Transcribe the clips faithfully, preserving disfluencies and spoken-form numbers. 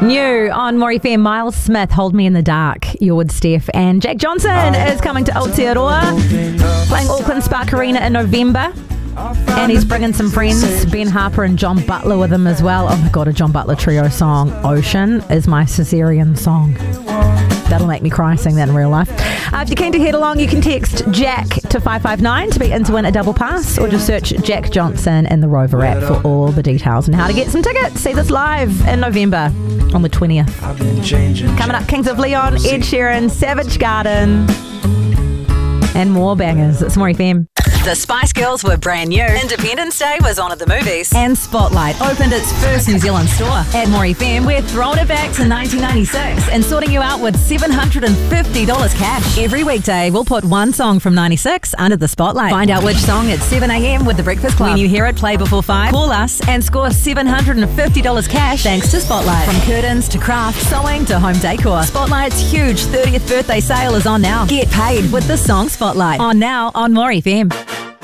New on More F M, Miles Smith, Hold Me in the Dark. You're with Steph, and Jack Johnson is coming to Aotearoa, playing Auckland Spark Arena in November. And he's bringing some friends, Ben Harper and John Butler, with him as well. Oh my God, a John Butler trio song. Ocean is my Caesarean song. That'll make me cry, sing that in real life. Uh, if you're keen to head along, you can text Jack to five five nine to be in to win a double pass, or just search Jack Johnson in the Rover app for all the details and how to get some tickets. See this live in November on the twentieth. Coming up, Kings of Leon, Ed Sheeran, Savage Garden, and more bangers. It's More F M. The Spice Girls were brand new. Independence Day was on at the movies. And Spotlight opened its first New Zealand store. At More F M, we're throwing it back to nineteen ninety-six and sorting you out with seven hundred fifty dollars cash. Every weekday, we'll put one song from ninety-six under the spotlight. Find out which song at seven a.m. with The Breakfast Club. When you hear it play before five, call us and score seven hundred fifty dollars cash thanks to Spotlight. From curtains to craft, sewing to home decor, Spotlight's huge thirtieth birthday sale is on now. Get paid with the song Spotlight. On now on More F M.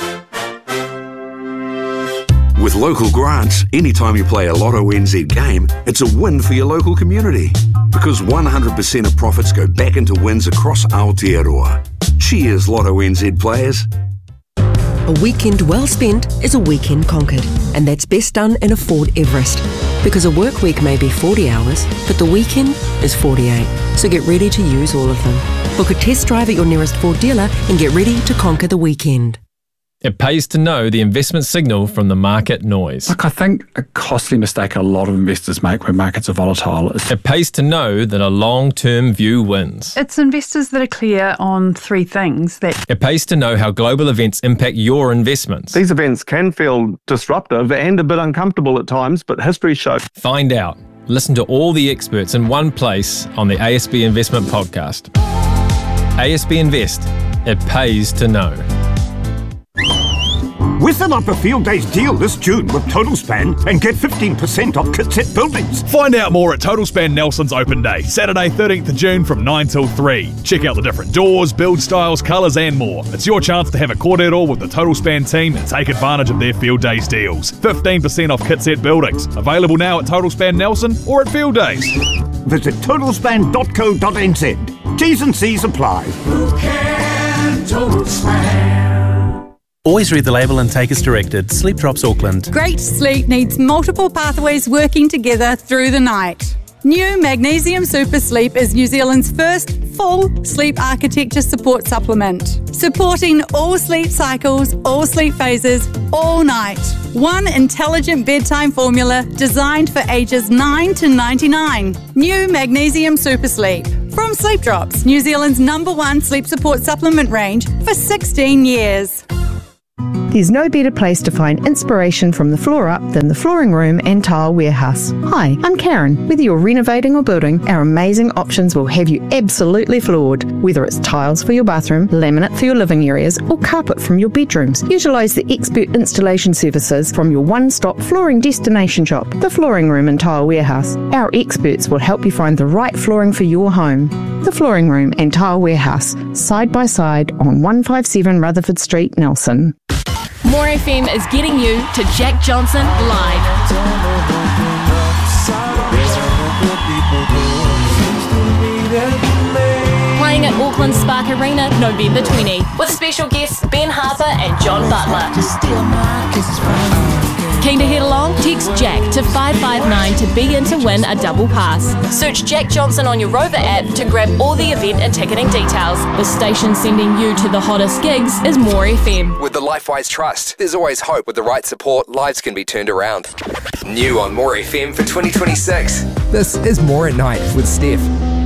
With local grants, anytime you play a Lotto N Z game, it's a win for your local community. Because one hundred percent of profits go back into wins across Aotearoa. Cheers, Lotto N Z players. A weekend well spent is a weekend conquered, and that's best done in a Ford Everest. Because a work week may be forty hours, but the weekend is forty-eight. So get ready to use all of them. Book a test drive at your nearest Ford dealer and get ready to conquer the weekend. It pays to know the investment signal from the market noise. Look, I think a costly mistake a lot of investors make when markets are volatile is... It pays to know that a long-term view wins. It's investors that are clear on three things. That It pays to know how global events impact your investments. These events can feel disruptive and a bit uncomfortable at times, but history shows. Find out. Listen to all the experts in one place on the A S B Investment Podcast. A S B Invest. It pays to know. Whistle up a field days deal this June with Total Span and get fifteen percent off Kitset buildings. Find out more at Total Span Nelson's Open Day, Saturday thirteenth of June from nine till three. Check out the different doors, build styles, colours and more. It's your chance to have a kōrero with the Total Span team and take advantage of their field days deals. fifteen percent off Kitset buildings. Available now at Total Span Nelson or at Field Days. Visit total span dot co dot n z. T's and C's apply. Who can Total Span? Always read the label and take as directed. Sleep Drops Auckland. Great sleep needs multiple pathways working together through the night. New Magnesium Super Sleep is New Zealand's first full sleep architecture support supplement, supporting all sleep cycles, all sleep phases, all night. One intelligent bedtime formula designed for ages nine to ninety-nine. New Magnesium Super Sleep. From Sleep Drops, New Zealand's number one sleep support supplement range for sixteen years. There's no better place to find inspiration from the floor up than the Flooring Room and Tile Warehouse. Hi, I'm Karen. Whether you're renovating or building, our amazing options will have you absolutely floored. Whether it's tiles for your bathroom, laminate for your living areas, or carpet from your bedrooms, utilise the expert installation services from your one-stop flooring destination shop, the Flooring Room and Tile Warehouse. Our experts will help you find the right flooring for your home. The Flooring Room and Tile Warehouse, side by side on one fifty-seven Rutherford Street, Nelson. More F M is getting you to Jack Johnson live. Playing at Auckland Spark Arena November twentieth with special guests Ben Harper and John Butler. Keen to head along? Text Jack to five five nine to be in to win a double pass. Search Jack Johnson on your Rover app to grab all the event and ticketing details. The station sending you to the hottest gigs is More F M. With the LifeWise Trust, there's always hope. With the right support, lives can be turned around. New on More F M for twenty twenty-six. This is More at Night with Steph.